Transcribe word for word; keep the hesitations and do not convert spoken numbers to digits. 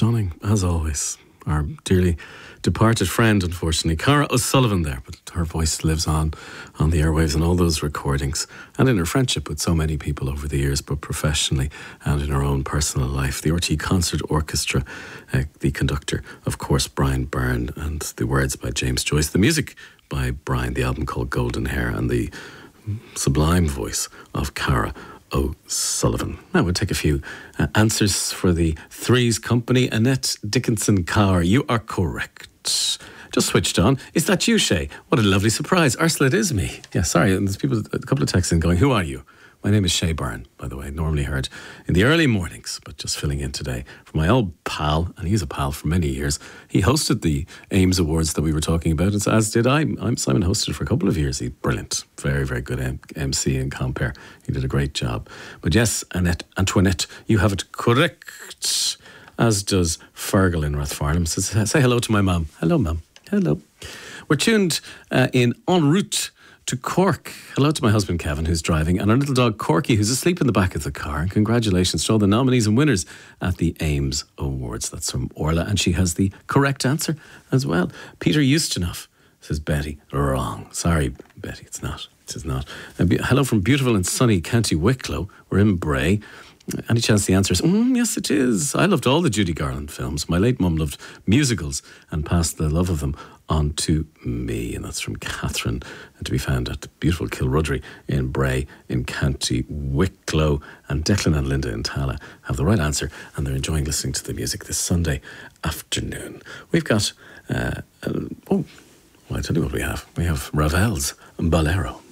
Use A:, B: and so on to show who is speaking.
A: stunning, as always. Our dearly departed friend, unfortunately, Cara O'Sullivan there, but her voice lives on on the airwaves and all those recordings, and in her friendship with so many people over the years, but professionally and in her own personal life. The R T E Concert Orchestra, uh, the conductor, of course, Brian Byrne, and the words by James Joyce, the music by Brian, the album called Golden Hair, and the sublime voice of Cara O'Sullivan. Now we'll take a few uh, answers for the Threes Company. Annette Dickinson Carr, you are correct. Just switched on. Is that you, Shay? What a lovely surprise. Ursula, it is me. Yeah, sorry. And there's people, a couple of texts in going, who are you? My name is Shay Byrne, by the way, normally heard in the early mornings, but just filling in today for my old pal, and he's a pal for many years. He hosted the AIMS Awards that we were talking about, as did I. I'm Simon hosted for a couple of years. He's brilliant, very, very good M- MC and compere. He did a great job. But yes, Annette, Antoinette, you have it correct, as does Fergal in Rathfarnham. So say hello to my mum. Hello, mum. Hello. We're tuned uh, in en route to Cork. Hello to my husband Kevin, who's driving, and our little dog Corky, who's asleep in the back of the car. And congratulations to all the nominees and winners at the AIMS Awards. That's from Orla, and she has the correct answer as well. Peter Ustinov, says Betty. Wrong. Sorry, Betty, it's not. It is not. Uh, be- hello from beautiful and sunny County Wicklow. We're in Bray. Any chance the answer is, mm, yes, it is. I loved all the Judy Garland films. My late mum loved musicals and passed the love of them on to me. And that's from Catherine, to be found at the beautiful Kilrudry in Bray in County Wicklow. And Declan and Linda in Tala have the right answer, and they're enjoying listening to the music this Sunday afternoon. We've got, uh, uh, oh, well, I tell you what we have. We have Ravel's Bolero.